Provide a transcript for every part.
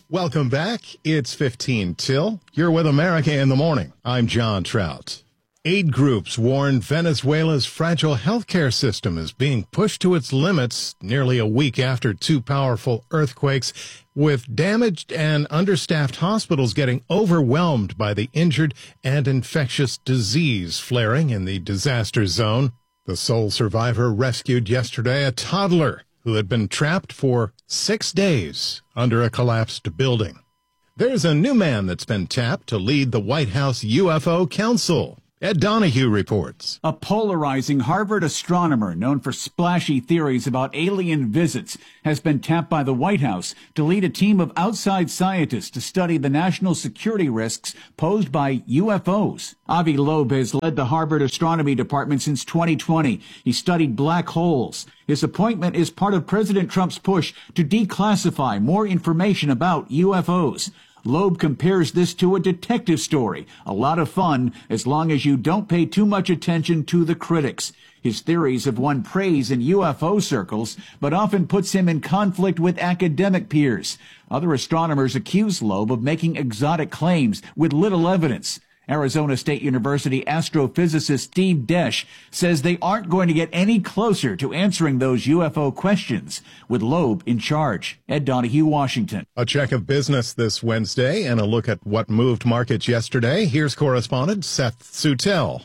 Welcome back. It's 15 till. You're with America in the Morning. I'm John Trout. Aid groups warn Venezuela's fragile healthcare system is being pushed to its limits nearly a week after two powerful earthquakes, with damaged and understaffed hospitals getting overwhelmed by the injured and infectious disease flaring in the disaster zone. The sole survivor rescued yesterday a toddler who had been trapped for 6 days under a collapsed building. There's a new man that's been tapped to lead the White House UFO Council. Ed Donahue reports. A polarizing Harvard astronomer known for splashy theories about alien visits has been tapped by the White House to lead a team of outside scientists to study the national security risks posed by UFOs. Avi Loeb has led the Harvard Astronomy Department since 2020. He studied black holes. His appointment is part of President Trump's push to declassify more information about UFOs. Loeb compares this to a detective story, a lot of fun as long as you don't pay too much attention to the critics. His theories have won praise in UFO circles, but often puts him in conflict with academic peers. Other astronomers accuse Loeb of making exotic claims with little evidence. Arizona State University astrophysicist Steve Desch says they aren't going to get any closer to answering those UFO questions, with Loeb in charge. Ed Donahue, Washington. A check of business this Wednesday and a look at what moved markets yesterday. Here's correspondent Seth Sutel.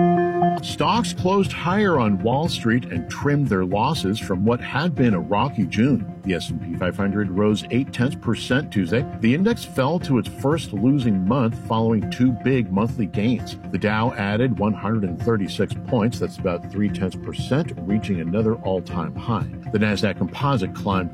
Stocks closed higher on Wall Street and trimmed their losses from what had been a rocky June. The S&P 500 rose 0.8% Tuesday. The index fell to its first losing month following two big monthly gains. The Dow added 136 points, that's about 0.3%, reaching another all-time high. The Nasdaq Composite climbed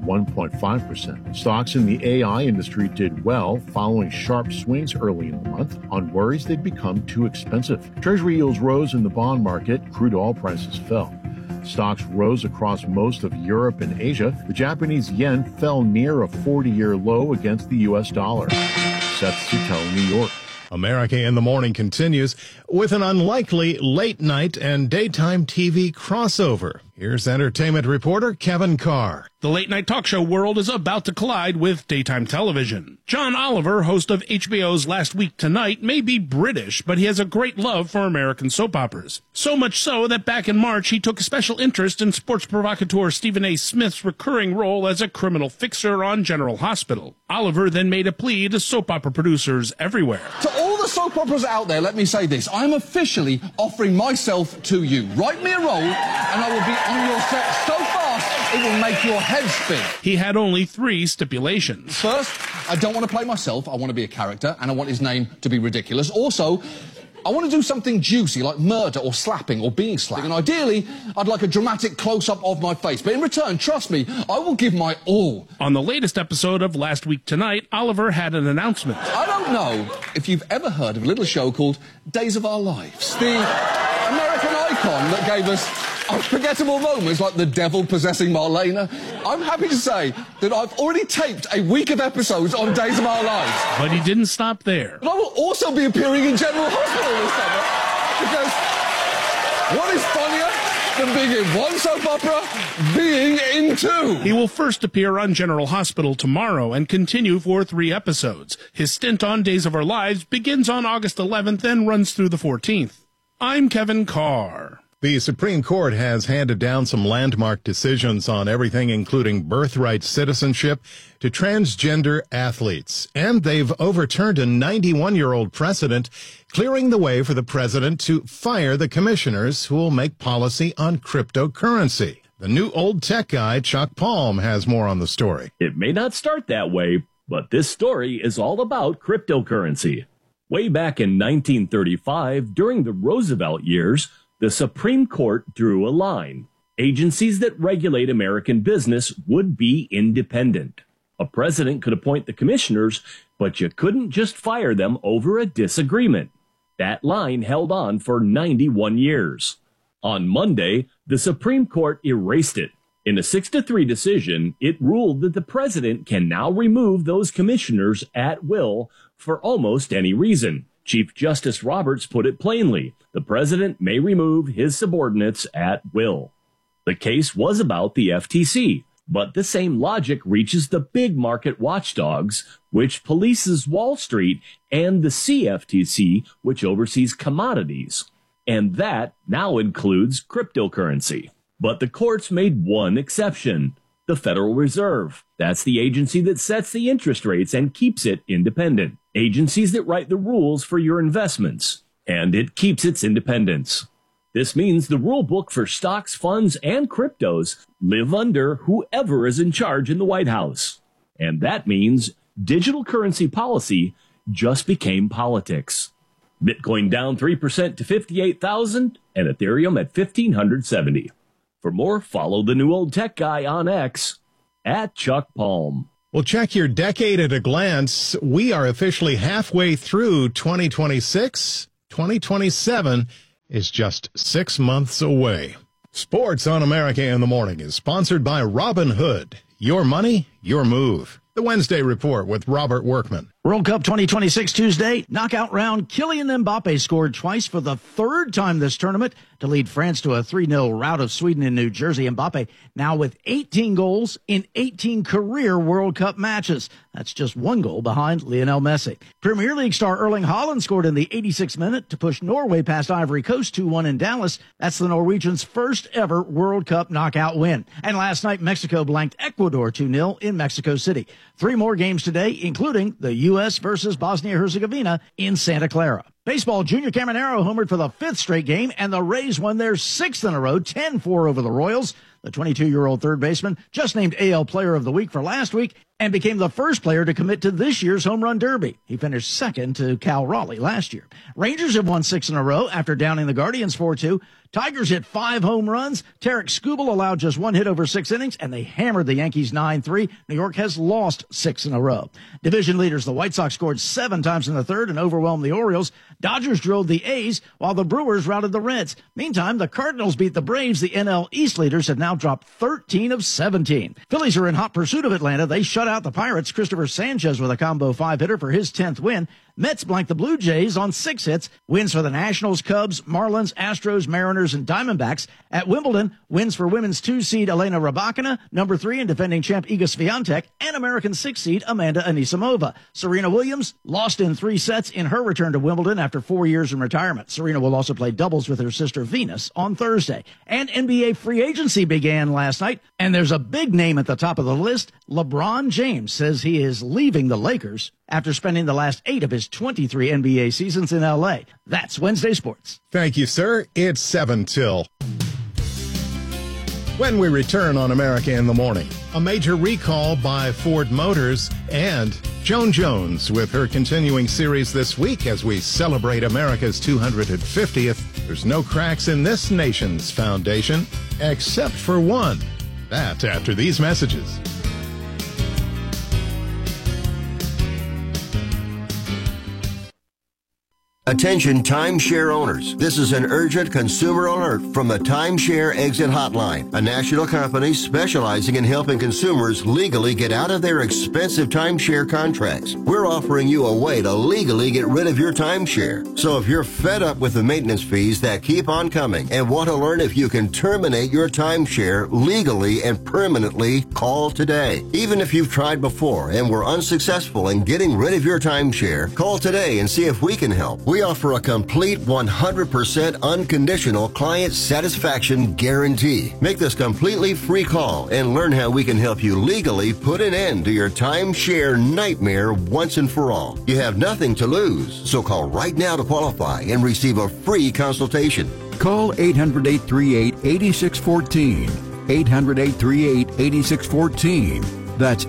1.5%. Stocks in the AI industry did well, following sharp swings early in the month on worries they'd become too expensive. Treasury yields rose in the bond market. Crude oil prices fell. Stocks rose across most of Europe and Asia. The Japanese yen fell near a 40-year low against the U.S. dollar. Seth Sutel, New York. America in the Morning continues with an unlikely late night and daytime TV crossover. Here's entertainment reporter Kevin Carr. The late-night talk show world is about to collide with daytime television. John Oliver, host of HBO's Last Week Tonight, may be British, but he has a great love for American soap operas. So much so that back in March, he took a special interest in sports provocateur Stephen A. Smith's recurring role as a criminal fixer on General Hospital. Oliver then made a plea to soap opera producers everywhere. To all the soap operas out there, let me say this. I'm officially offering myself to you. Write me a role, and I will be on your set so fast it will make your head spin. He had only 3 stipulations. First, I don't want to play myself. I want to be a character, and I want his name to be ridiculous. Also, I want to do something juicy, like murder or slapping or being slapped. And ideally, I'd like a dramatic close-up of my face. But in return, trust me, I will give my all. On the latest episode of Last Week Tonight, Oliver had an announcement. I don't know if you've ever heard of a little show called Days of Our Lives. The American icon that gave us unforgettable moments like the devil possessing Marlena. I'm happy to say that I've already taped a week of episodes on Days of Our Lives. But he didn't stop there. But I will also be appearing in General Hospital this summer, because what is funnier than being in one soap opera, being in 2? He will first appear on General Hospital tomorrow and continue for 3 episodes. His stint on Days of Our Lives begins on August 11th and runs through the 14th. I'm Kevin Carr. The Supreme Court has handed down some landmark decisions on everything including birthright citizenship to transgender athletes. And they've overturned a 91-year-old precedent, clearing the way for the president to fire the commissioners who will make policy on cryptocurrency. The new old tech guy, Chuck Palm, has more on the story. It may not start that way, but this story is all about cryptocurrency. Way back in 1935, during the Roosevelt years, the Supreme Court drew a line. Agencies that regulate American business would be independent. A president could appoint the commissioners, but you couldn't just fire them over a disagreement. That line held on for 91 years. On Monday, the Supreme Court erased it. In a 6-3 decision, it ruled that the president can now remove those commissioners at will for almost any reason. Chief Justice Roberts put it plainly. The president may remove his subordinates at will. The case was about the FTC. But the same logic reaches the big market watchdogs, which polices Wall Street, and the CFTC, which oversees commodities. And that now includes cryptocurrency. But the courts made one exception: the Federal Reserve. That's the agency that sets the interest rates and keeps it independent. Agencies that write the rules for your investments. And it keeps its independence. This means the rule book for stocks, funds, and cryptos live under whoever is in charge in the White House. And that means digital currency policy just became politics. Bitcoin down 3% to 58,000 and Ethereum at 1,570. For more, follow the new old tech guy on X at Chuck Palm. Well, check your decade at a glance. We are officially halfway through 2026. 2027 is just 6 months away. Sports on America in the Morning is sponsored by Robin Hood. Your money, your move. The Wednesday Report with Robert Workman. World Cup 2026 Tuesday, knockout round. Kylian Mbappe scored twice for the third time this tournament to lead France to a 3-0 rout of Sweden in New Jersey. Mbappe now with 18 goals in 18 career World Cup matches. That's just one goal behind Lionel Messi. Premier League star Erling Haaland scored in the 86th minute to push Norway past Ivory Coast 2-1 in Dallas. That's the Norwegians' first ever World Cup knockout win. And last night, Mexico blanked Ecuador 2-0 in Mexico City. 3 more games today, including the U.S. versus Bosnia-Herzegovina in Santa Clara. Baseball, Junior Caminero homered for the 5th straight game, and the Rays won their 6th in a row, 10-4 over the Royals. The 22-year-old third baseman just named AL Player of the Week for last week and became the first player to commit to this year's Home Run Derby. He finished second to Cal Raleigh last year. Rangers have won 6 in a row after downing the Guardians 4-2. Tigers hit 5 home runs. Tarek Skubal allowed just 1 hit over 6 innings, and they hammered the Yankees 9-3. New York has lost 6 in a row. Division leaders, the White Sox scored 7 times in the third and overwhelmed the Orioles. Dodgers drilled the A's, while the Brewers routed the Reds. Meantime, the Cardinals beat the Braves. The NL East leaders have now dropped 13 of 17. Phillies are in hot pursuit of Atlanta. They shut out the Pirates. Christopher Sanchez with a combo 5-hitter for his 10th win. Mets blanked the Blue Jays on 6 hits. Wins for the Nationals, Cubs, Marlins, Astros, Mariners, and Diamondbacks. At Wimbledon, wins for women's 2-seed Elena Rybakina, number 3 and defending champ Iga Swiatek, and American 6-seed Amanda Anisimova. Serena Williams lost in 3 sets in her return to Wimbledon after 4 years in retirement. Serena will also play doubles with her sister Venus on Thursday. And NBA free agency began last night, and there's a big name at the top of the list. LeBron James says he is leaving the Lakers after spending the last 8 of his 23 NBA seasons in L.A. That's Wednesday Sports. Thank you, sir. It's 7 till. When we return on America in the Morning, a major recall by Ford Motors and Joan Jones with her continuing series this week as we celebrate America's 250th. There's no cracks in this nation's foundation, except for one. That after these messages. Attention timeshare owners. This is an urgent consumer alert from the Timeshare Exit Hotline, a national company specializing in helping consumers legally get out of their expensive timeshare contracts. We're offering you a way to legally get rid of your timeshare. So if you're fed up with the maintenance fees that keep on coming and want to learn if you can terminate your timeshare legally and permanently, call today. Even if you've tried before and were unsuccessful in getting rid of your timeshare, call today and see if we can help. We offer a complete 100% unconditional client satisfaction guarantee. Make this completely free call and learn how we can help you legally put an end to your timeshare nightmare once and for all. You have nothing to lose, so call right now to qualify and receive a free consultation. Call 800-838-8614. 800-838-8614. That's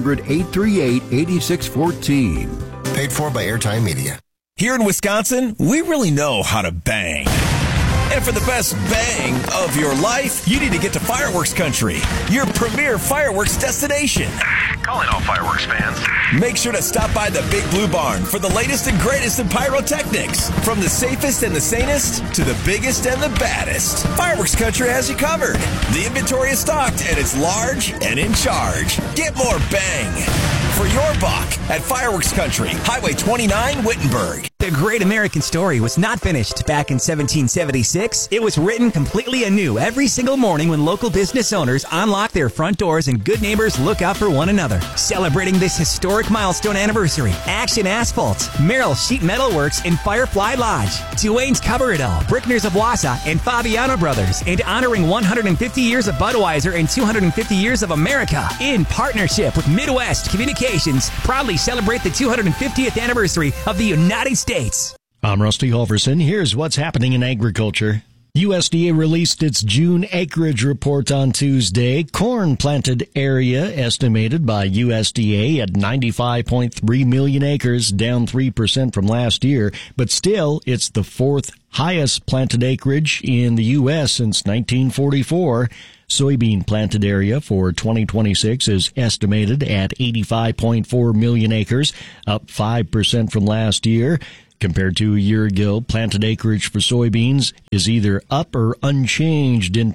800-838-8614. Paid for by Airtime Media. Here in Wisconsin, we really know how to bang. And for the best bang of your life, you need to get to Fireworks Country, your premier fireworks destination. Calling all fireworks fans. Make sure to stop by the Big Blue Barn for the latest and greatest in pyrotechnics. From the safest and the sanest to the biggest and the baddest, Fireworks Country has you covered. The inventory is stocked and it's large and in charge. Get more bang for your buck at Fireworks Country, Highway 29, Wittenberg. The great American story was not finished back in 1776. It was written completely anew every single morning when local business owners unlock their front doors and good neighbors look out for one another. Celebrating this historic milestone anniversary, Action Asphalt, Merrill Sheet Metal Works, and Firefly Lodge, Duane's Cover It All, Brickners of Wausau, and Fabiano Brothers, and honoring 150 years of Budweiser and 250 years of America. In partnership with Midwest Communications, proudly celebrate the 250th anniversary of the United States. I'm Rusty Halverson. Here's what's happening in agriculture. USDA released its June acreage report on Tuesday. Corn planted area estimated by USDA at 95.3 million acres, down 3% from last year, but still it's the fourth highest planted acreage in the U.S. since 1944. Soybean planted area for 2026 is estimated at 85.4 million acres, up 5% from last year. Compared to a year ago, planted acreage for soybeans is either up or unchanged in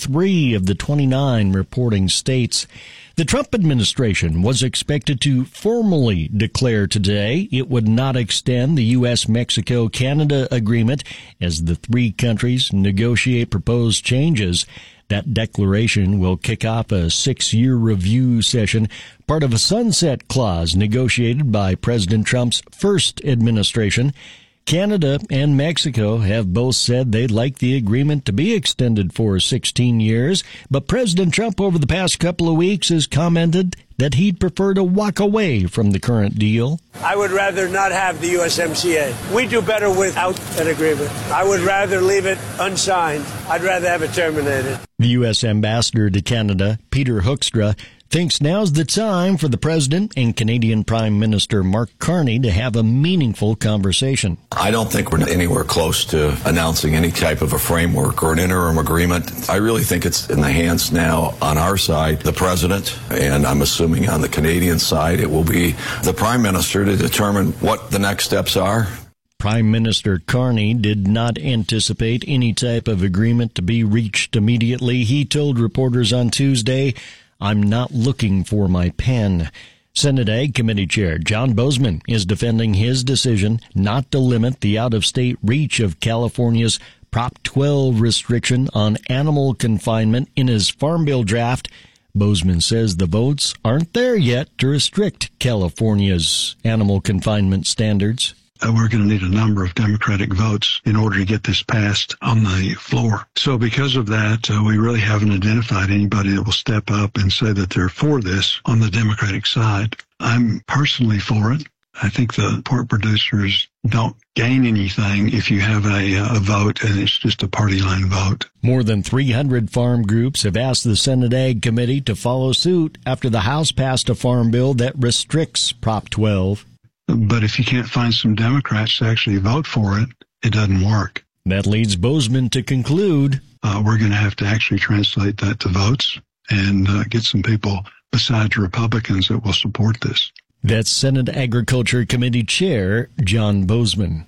23 of the 29 reporting states. The Trump administration was expected to formally declare today it would not extend the U.S.-Mexico-Canada agreement as the three countries negotiate proposed changes. That declaration will kick off a 6-year review session, part of a sunset clause negotiated by President Trump's first administration. Canada and Mexico have both said they'd like the agreement to be extended for 16 years, but President Trump over the past couple of weeks has commented that he'd prefer to walk away from the current deal. I would rather not have the USMCA. We do better without an agreement. I would rather leave it unsigned. I'd rather have it terminated. The U.S. ambassador to Canada, Peter Hoekstra, thinks now's the time for the president and Canadian Prime Minister Mark Carney to have a meaningful conversation. I don't think we're anywhere close to announcing any type of a framework or an interim agreement. I really think it's in the hands now on our side, the president, and I'm assuming on the Canadian side it will be the Prime Minister to determine what the next steps are. Prime Minister Carney did not anticipate any type of agreement to be reached immediately. He told reporters on Tuesday, "I'm not looking for my pen." Senate Ag Committee Chair John Boozman is defending his decision not to limit the out-of-state reach of California's Prop 12 restriction on animal confinement in his Farm Bill draft. Boozman says the votes aren't there yet to restrict California's animal confinement standards. We're going to need a number of Democratic votes in order to get this passed on the floor. So because of that, we really haven't identified anybody that will step up and say that they're for this on the Democratic side. I'm personally for it. I think the pork producers don't gain anything if you have a vote and it's just a party line vote. More than 300 farm groups have asked the Senate Ag Committee to follow suit after the House passed a farm bill that restricts Prop 12. But if you can't find some Democrats to actually vote for it, it doesn't work. That leads Boozman to conclude, we're going to have to actually translate that to votes and get some people besides Republicans that will support this. That's Senate Agriculture Committee Chair John Boozman.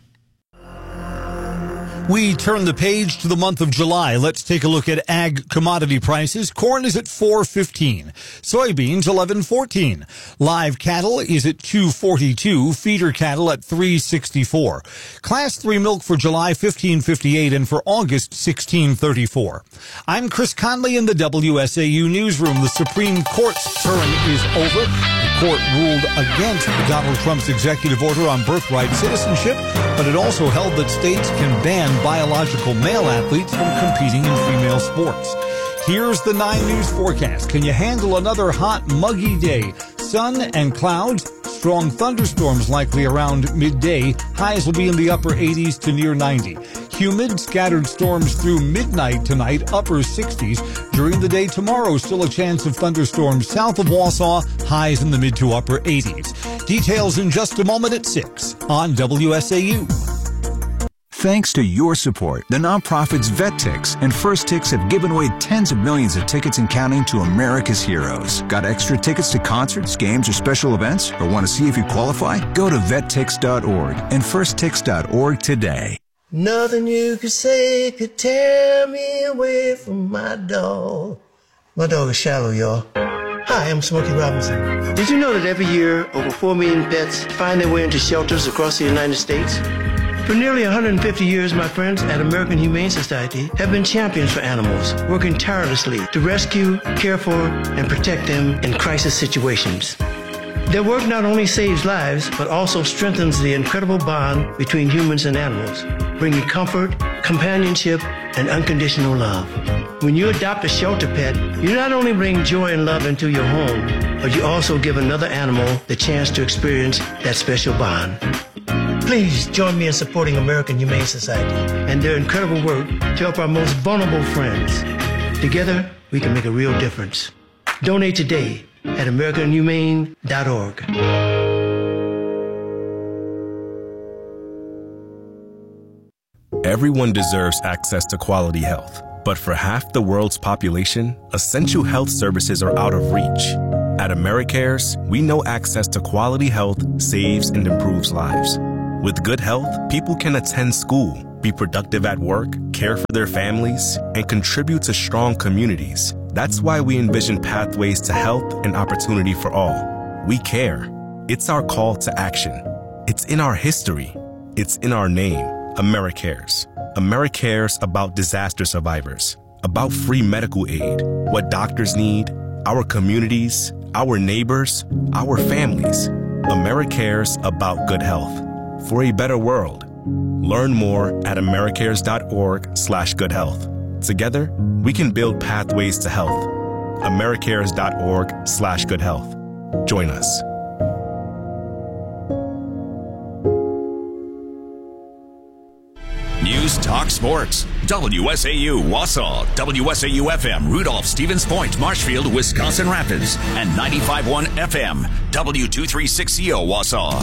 We turn the page to the month of July. Let's take a look at ag commodity prices. Corn is at $4.15. Soybeans, $11.14. Live cattle is at $2.42. Feeder cattle at $3.64. Class 3 milk for July, $15.58, and for August, $16.34. I'm Chris Conley in the WSAU newsroom. The Supreme Court's term is over. The court ruled against Donald Trump's executive order on birthright citizenship, but it also held that states can ban biological male athletes from competing in female sports. Here's the 9 News forecast. Can you handle another hot, muggy day? Sun and clouds, strong thunderstorms likely around midday. Highs will be in the upper 80s to near 90. Humid, scattered storms through midnight tonight, upper 60s. During the day tomorrow, still a chance of thunderstorms south of Wausau, highs in the mid to upper 80s. Details in just a moment at 6 on WSAU. Thanks to your support, the nonprofits VetTix and First Tix have given away tens of millions of tickets and counting to America's heroes. Got extra tickets to concerts, games, or special events? Or want to see if you qualify? Go to vettix.org and firsttix.org today. Nothing you could say could tear me away from my dog. My dog is Shallow, y'all. Hi, I'm Smokey Robinson. Did you know that every year over 4 million pets find their way into shelters across the United States? For nearly 150 years, my friends at American Humane Society have been champions for animals, working tirelessly to rescue, care for, and protect them in crisis situations. Their work not only saves lives, but also strengthens the incredible bond between humans and animals, bringing comfort, companionship, and unconditional love. When you adopt a shelter pet, you not only bring joy and love into your home, but you also give another animal the chance to experience that special bond. Please join me in supporting American Humane Society and their incredible work to help our most vulnerable friends. Together, we can make a real difference. Donate today at AmericanHumane.org. Everyone deserves access to quality health, but for half the world's population, essential health services are out of reach. At AmeriCares, we know access to quality health saves and improves lives. With good health, people can attend school, be productive at work, care for their families, and contribute to strong communities. That's why we envision pathways to health and opportunity for all. We care. It's our call to action. It's in our history. It's in our name, AmeriCares. AmeriCares about disaster survivors, about free medical aid, what doctors need, our communities, our neighbors, our families. AmeriCares about good health. For a better world. Learn more at americares.org/goodhealth. Together, we can build pathways to health. americares.org/goodhealth. Join us. News Talk Sports. WSAU Wausau, WSAU FM Rudolph, Stevens Point, Marshfield, Wisconsin Rapids, and 95.1 FM W236CO Wausau.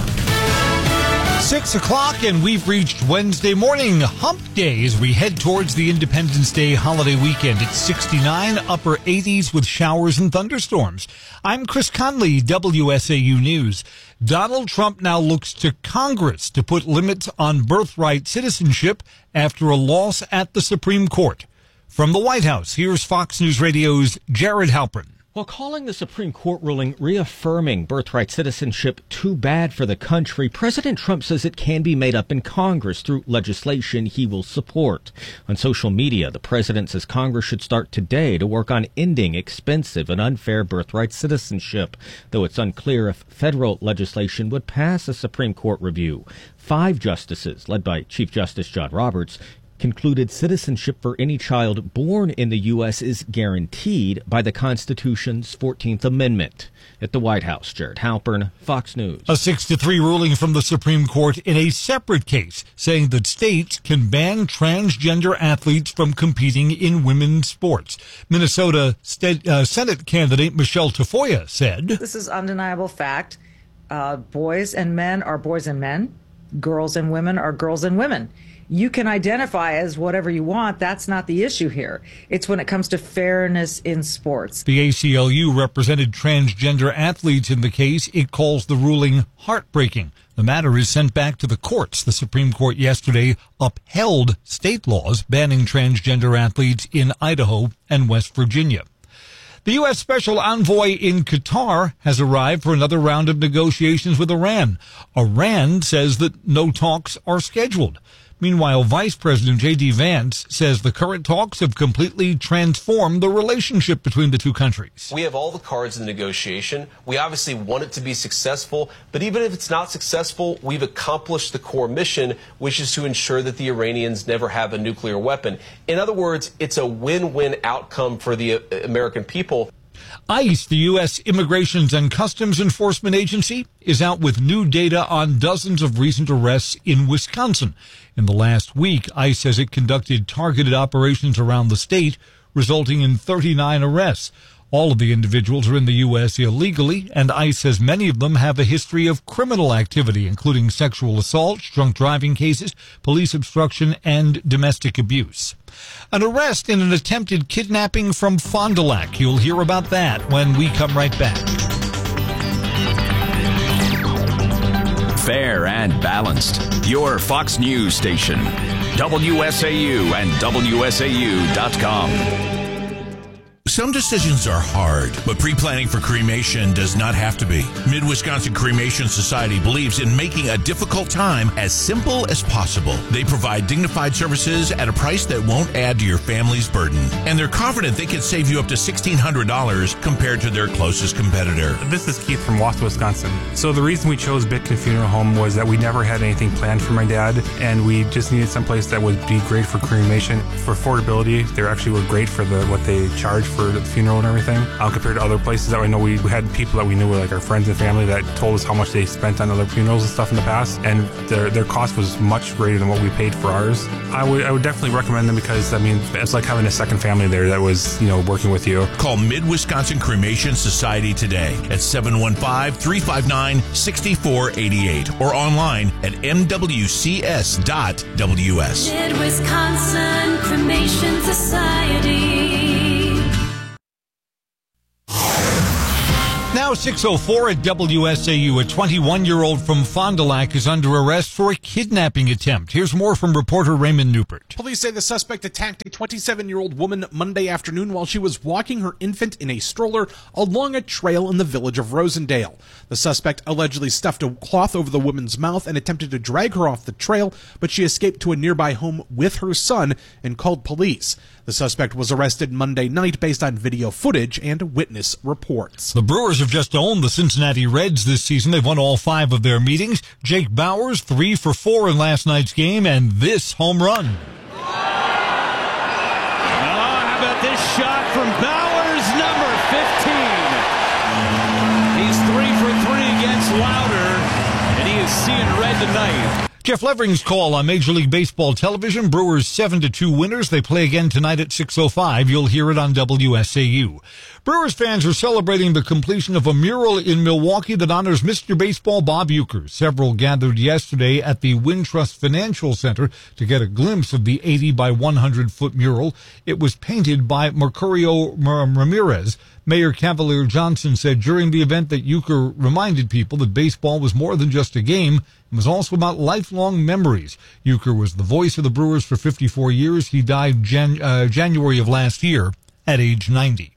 6 o'clock, and we've reached Wednesday morning hump day as we head towards the Independence Day holiday weekend. It's 69, upper 80s with showers and thunderstorms. I'm Chris Conley, WSAU News. Donald Trump now looks to Congress to put limits on birthright citizenship after a loss at the Supreme Court. From the White House, here's Fox News Radio's Jared Halpern. While calling the Supreme Court ruling reaffirming birthright citizenship too bad for the country, President Trump says it can be made up in Congress through legislation he will support. On social media, the president says Congress should start today to work on ending expensive and unfair birthright citizenship, though it's unclear if federal legislation would pass a Supreme Court review. 5 justices, led by Chief Justice John Roberts, concluded citizenship for any child born in the U.S. is guaranteed by the Constitution's 14th Amendment. At the White House, Jared Halpern, Fox News. A 6-3 ruling from the Supreme Court in a separate case saying that states can ban transgender athletes from competing in women's sports. Minnesota Senate candidate Michelle Tafoya said, "This is undeniable fact. Boys and men are boys and men. Girls and women are girls and women. You can identify as whatever you want. That's not the issue here. It's when it comes to fairness in sports." The ACLU represented transgender athletes in the case. It calls the ruling heartbreaking. The matter is sent back to the courts. The Supreme Court yesterday upheld state laws banning transgender athletes in Idaho and West Virginia. The U.S. Special Envoy in Qatar has arrived for another round of negotiations with Iran. Iran says that no talks are scheduled. Meanwhile, Vice President J.D. Vance says the current talks have completely transformed the relationship between the two countries. We have all the cards in the negotiation. We obviously want it to be successful, but even if it's not successful, we've accomplished the core mission, which is to ensure that the Iranians never have a nuclear weapon. In other words, it's a win-win outcome for the American people. ICE, the U.S. Immigrations and Customs Enforcement Agency, is out with new data on dozens of recent arrests in Wisconsin. In the last week, ICE says it conducted targeted operations around the state, resulting in 39 arrests. All of the individuals are in the U.S. illegally, and ICE says many of them have a history of criminal activity, including sexual assault, drunk driving cases, police obstruction, and domestic abuse. An arrest in an attempted kidnapping from Fond du Lac. You'll hear about that when we come right back. Fair and balanced. Your Fox News station. WSAU and WSAU.com. Some decisions are hard, but pre-planning for cremation does not have to be. Mid-Wisconsin Cremation Society believes in making a difficult time as simple as possible. They provide dignified services at a price that won't add to your family's burden. And they're confident they can save you up to $1,600 compared to their closest competitor. This is Keith from Wausau, Wisconsin. So the reason we chose Bitkin Funeral Home was that we never had anything planned for my dad, and we just needed someplace that would be great for cremation. For affordability, they actually were great for what they charge for the funeral and everything, compared to other places that I know. We had people that we knew were like our friends and family that told us how much they spent on other funerals and stuff in the past, and their cost was much greater than what we paid for ours. I would definitely recommend them because, I mean, it's like having a second family there that was, working with you. Call Mid-Wisconsin Cremation Society today at 715-359-6488 or online at mwcs.ws. Mid-Wisconsin Cremation Society. Now 6:04 at WSAU. A 21-year-old from Fond du Lac is under arrest for a kidnapping attempt. Here's more from reporter Raymond Newport. Police say the suspect attacked a 27-year-old woman Monday afternoon while she was walking her infant in a stroller along a trail in the village of Rosendale. The suspect allegedly stuffed a cloth over the woman's mouth and attempted to drag her off the trail, but she escaped to a nearby home with her son and called police. The suspect was arrested Monday night based on video footage and witness reports. The Brewers have just owned the Cincinnati Reds this season. They've won all 5 of their meetings. Jake Bauers, 3 for 4 in last night's game, and this home run. How about this shot from Bauers, number 15. He's 3 for 3 against Louder, and he is seeing red tonight. Jeff Levering's call on Major League Baseball television. Brewers 7-2 winners. They play again tonight at 6:05. You'll hear it on WSAU. Brewers fans are celebrating the completion of a mural in Milwaukee that honors Mr. Baseball Bob Uecker. Several gathered yesterday at the Wintrust Financial Center to get a glimpse of the 80 by 100-foot mural. It was painted by Mercurio Ramirez. Mayor Cavalier Johnson said during the event that Uecker reminded people that baseball was more than just a game. It was also about lifelong memories. Uecker was the voice of the Brewers for 54 years. He died January of last year at age 90.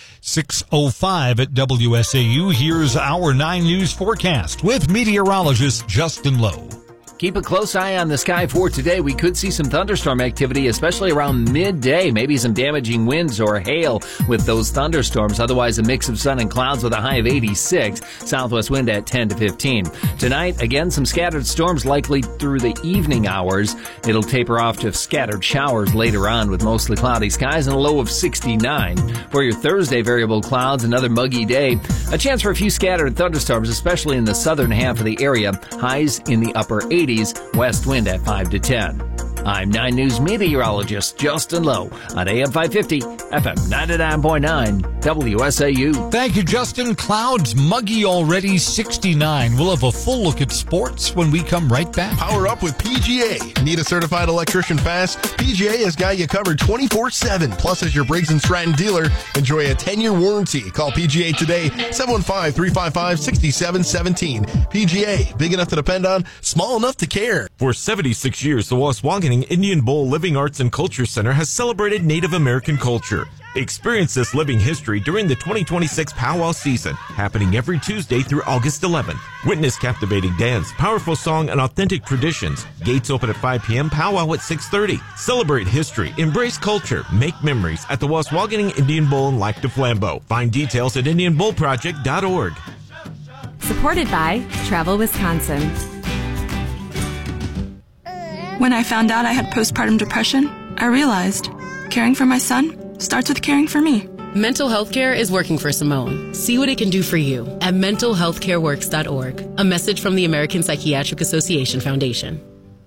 6:05 at WSAU. Here's our 9 News forecast with meteorologist Justin Lowe. Keep a close eye on the sky for today. We could see some thunderstorm activity, especially around midday. Maybe some damaging winds or hail with those thunderstorms. Otherwise, a mix of sun and clouds with a high of 86. Southwest wind at 10 to 15. Tonight, again, some scattered storms likely through the evening hours. It'll taper off to scattered showers later on with mostly cloudy skies and a low of 69. For your Thursday, variable clouds, another muggy day. A chance for a few scattered thunderstorms, especially in the southern half of the area. Highs in the upper 80s. West wind at 5 to 10. I'm 9 News meteorologist Justin Lowe on AM 550, FM 99.9, WSAU. Thank you, Justin. Clouds muggy already, 69. We'll have a full look at sports when we come right back. Power up with PGA. Need a certified electrician fast? PGA has got you covered 24/7. Plus, as your Briggs & Stratton dealer, enjoy a 10-year warranty. Call PGA today, 715-355-6717. PGA, big enough to depend on, small enough to care. For 76 years, the Waswaganing Indian Bowl Living Arts and Culture Center has celebrated Native American culture. Experience this living history during the 2026 Powwow season, happening every Tuesday through August 11th. Witness captivating dance, powerful song, and authentic traditions. Gates open at 5 p.m., powwow at 6:30. Celebrate history, embrace culture, make memories at the Waswaganing Indian Bowl in Lac du Flambeau. Find details at IndianBowlProject.org. Supported by Travel Wisconsin. When I found out I had postpartum depression, I realized caring for my son starts with caring for me. Mental health care is working for Simone. See what it can do for you at mentalhealthcareworks.org. A message from the American Psychiatric Association Foundation.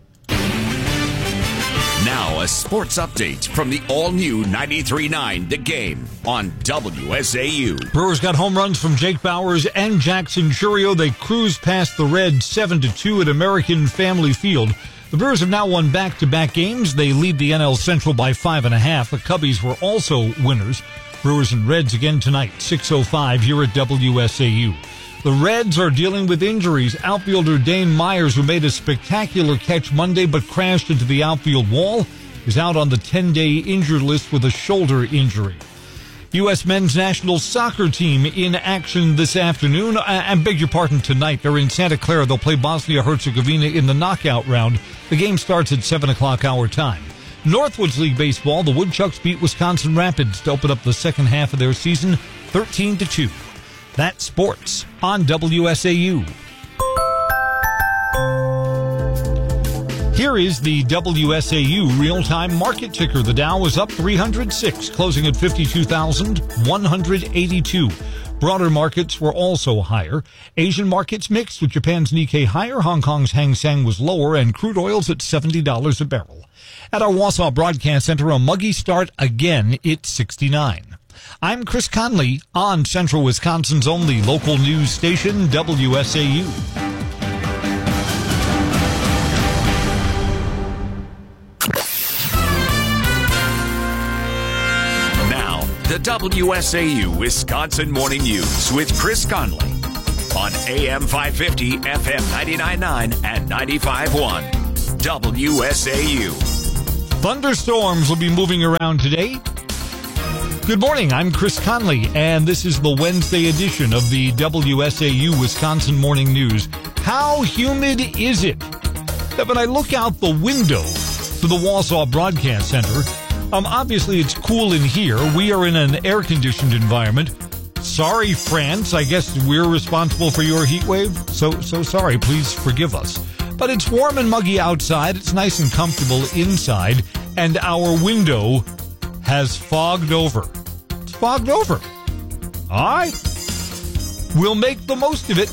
Now a sports update from the all-new 93.9 The Game on WSAU. Brewers got home runs from Jake Bauers and Jackson Churio. They cruised past the Reds 7-2 at American Family Field. The Brewers have now won back-to-back games. They lead the NL Central by 5.5. The Cubbies were also winners. Brewers and Reds again tonight, 6:05 here at WSAU. The Reds are dealing with injuries. Outfielder Dane Myers, who made a spectacular catch Monday but crashed into the outfield wall, is out on the 10-day injured list with a shoulder injury. U.S. men's national soccer team in action this afternoon. I beg your pardon, tonight. They're in Santa Clara. They'll play Bosnia-Herzegovina in the knockout round. The game starts at 7 o'clock our time. Northwoods League Baseball, the Woodchucks beat Wisconsin Rapids to open up the second half of their season, 13-2. That's sports on WSAU. Here is the WSAU real-time market ticker. The Dow was up 306, closing at 52,182. Broader markets were also higher. Asian markets mixed, with Japan's Nikkei higher, Hong Kong's Hang Seng was lower, and crude oil's at $70 a barrel. At our Wausau Broadcast Center, a muggy start again. It's 69. I'm Chris Conley on Central Wisconsin's only local news station, WSAU. The WSAU Wisconsin Morning News with Chris Conley on AM 550, FM 99.9, and 95.1. WSAU. Thunderstorms will be moving around today. Good morning, I'm Chris Conley, and this is the Wednesday edition of the WSAU Wisconsin Morning News. How humid is it that when I look out the window to the Wausau Broadcast Center, obviously it's cool in here. We are in an air-conditioned environment. Sorry, France. I guess we're responsible for your heat wave. So sorry. Please forgive us. But it's warm and muggy outside. It's nice and comfortable inside. And our window has fogged over. It's fogged over. All right. We'll make the most of it.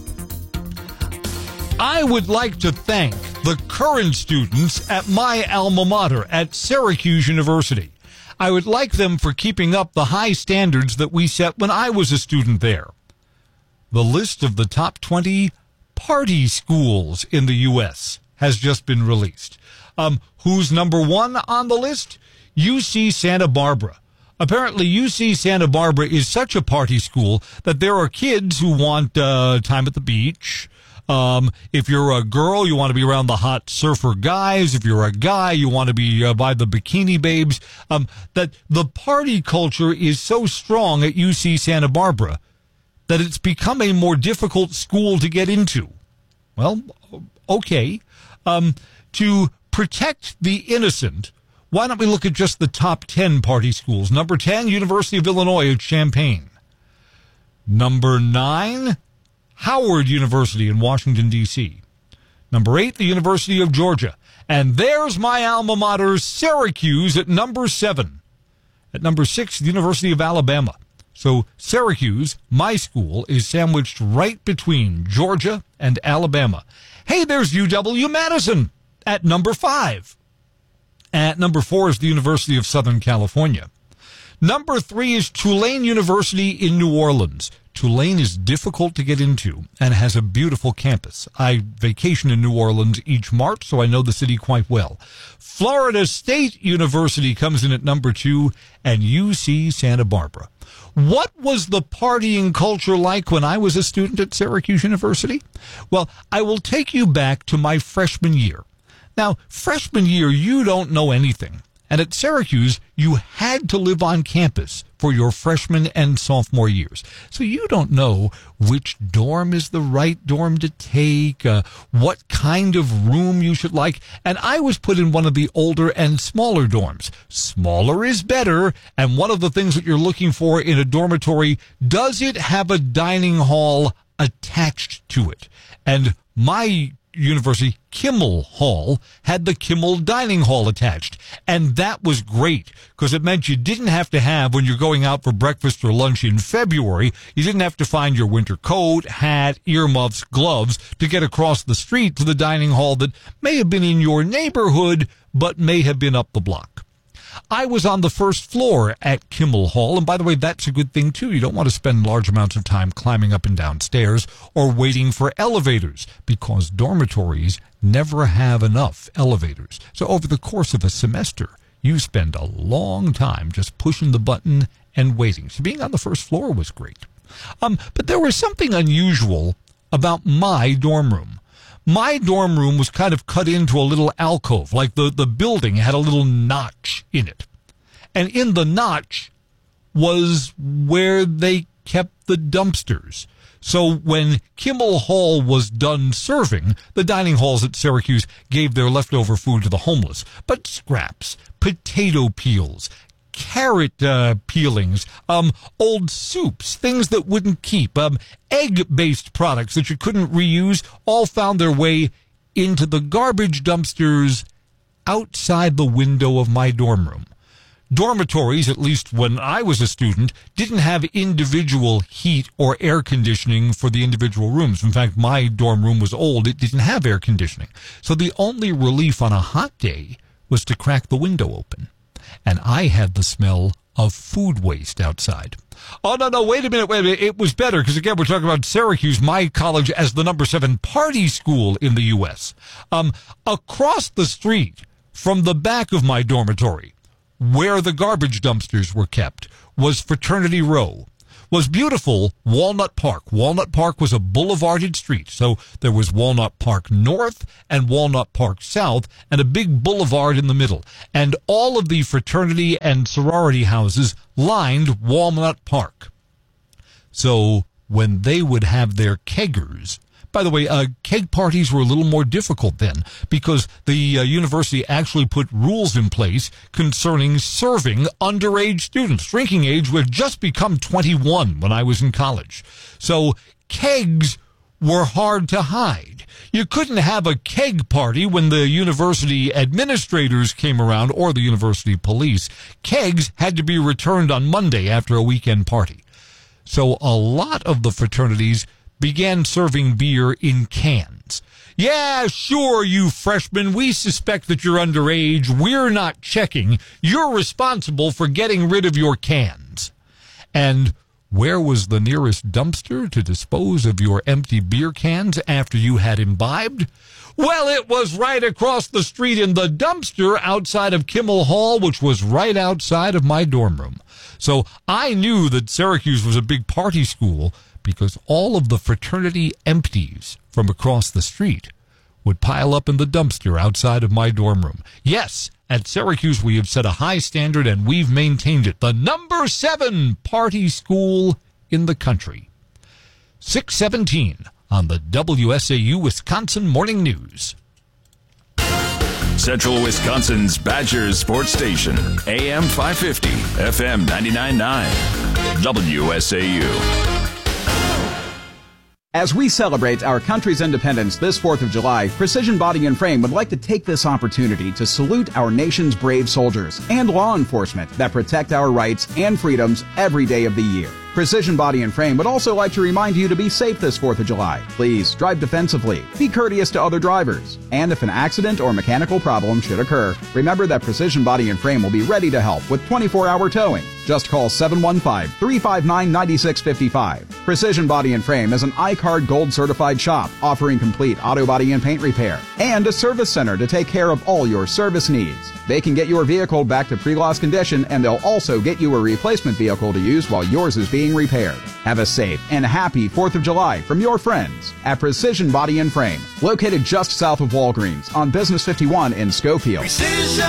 I would like to thank the current students at my alma mater at Syracuse University. I would like them for keeping up the high standards that we set when I was a student there. The list of the top 20 party schools in the U.S. has just been released. Who's number one on the list? UC Santa Barbara. Apparently, UC Santa Barbara is such a party school that there are kids who want time at the beach. If you're a girl, you want to be around the hot surfer guys. If you're a guy, you want to be by the bikini babes. That the party culture is so strong at UC Santa Barbara that it's become a more difficult school to get into. Well, okay. To protect the innocent, why don't we look at just the top 10 party schools? Number 10, University of Illinois at Champaign. Number 9, Howard University in Washington, D.C. Number 8, the University of Georgia. And there's my alma mater, Syracuse, at number 7. At number 6, the University of Alabama. So Syracuse, my school, is sandwiched right between Georgia and Alabama. Hey, there's UW-Madison at number 5. At number 4 is the University of Southern California. Number 3 is Tulane University in New Orleans. Tulane is difficult to get into and has a beautiful campus. I vacation in New Orleans each March, so I know the city quite well. Florida State University comes in at number 2, and UC Santa Barbara. What was the partying culture like when I was a student at Syracuse University? Well, I will take you back to my freshman year. Now, freshman year, you don't know anything. And at Syracuse, you had to live on campus for your freshman and sophomore years. So you don't know which dorm is the right dorm to take, what kind of room you should like. And I was put in one of the older and smaller dorms. Smaller is better. And one of the things that you're looking for in a dormitory, does it have a dining hall attached to it? And my university, Kimmel Hall, had the Kimmel Dining Hall attached. And that was great because it meant you didn't have to have, when you're going out for breakfast or lunch in February, you didn't have to find your winter coat, hat, earmuffs, gloves to get across the street to the dining hall that may have been in your neighborhood but may have been up the block. I was on the first floor at Kimmel Hall, and by the way, that's a good thing, too. You don't want to spend large amounts of time climbing up and down stairs or waiting for elevators, because dormitories never have enough elevators. So over the course of a semester, you spend a long time just pushing the button and waiting. So being on the first floor was great. But there was something unusual about my dorm room. My dorm room was kind of cut into a little alcove, like the building had a little notch in it. And in the notch was where they kept the dumpsters. So when Kimmel Hall was done serving, the dining halls at Syracuse gave their leftover food to the homeless. But scraps, potato peels, carrot peelings, old soups, things that wouldn't keep, egg-based products that you couldn't reuse, all found their way into the garbage dumpsters outside the window of my dorm room. Dormitories, at least when I was a student, didn't have individual heat or air conditioning for the individual rooms. In fact, my dorm room was old. It didn't have air conditioning. So the only relief on a hot day was to crack the window open. And I had the smell of food waste outside. Oh, no, wait a minute. It was better because, again, we're talking about Syracuse, my college, as the number 7 party school in the U.S. Across the street from the back of my dormitory, where the garbage dumpsters were kept, was Fraternity Row, was beautiful Walnut Park. Walnut Park was a boulevarded street, so there was Walnut Park North and Walnut Park South, and a big boulevard in the middle. And all of the fraternity and sorority houses lined Walnut Park. So when they would have their keggers, by the way, keg parties were a little more difficult then because the university actually put rules in place concerning serving underage students. Drinking age would just become 21 when I was in college. So kegs were hard to hide. You couldn't have a keg party when the university administrators came around or the university police. Kegs had to be returned on Monday after a weekend party. So a lot of the fraternities began serving beer in cans. Yeah, sure, you freshmen, we suspect that you're underage. We're not checking. You're responsible for getting rid of your cans. And where was the nearest dumpster to dispose of your empty beer cans after you had imbibed? Well, it was right across the street in the dumpster outside of Kimmel Hall, which was right outside of my dorm room. So I knew that Syracuse was a big party school because all of the fraternity empties from across the street would pile up in the dumpster outside of my dorm room. Yes, at Syracuse we have set a high standard and we've maintained it. The number 7 party school in the country. 6:17 on the WSAU Wisconsin Morning News. Central Wisconsin's Badgers Sports Station, AM 550, FM 99.9, WSAU. As we celebrate our country's independence this 4th of July, Precision Body and Frame would like to take this opportunity to salute our nation's brave soldiers and law enforcement that protect our rights and freedoms every day of the year. Precision Body and Frame would also like to remind you to be safe this 4th of July. Please drive defensively, be courteous to other drivers, and if an accident or mechanical problem should occur, remember that Precision Body and Frame will be ready to help with 24-hour towing. Just call 715-359-9655. Precision Body and Frame is an iCard Gold certified shop offering complete auto body and paint repair and a service center to take care of all your service needs. They can get your vehicle back to pre-loss condition, and they'll also get you a replacement vehicle to use while yours is being repaired. Have a safe and happy 4th of July from your friends at Precision Body and Frame, located just south of Walgreens on Business 51 in Schofield. Precision.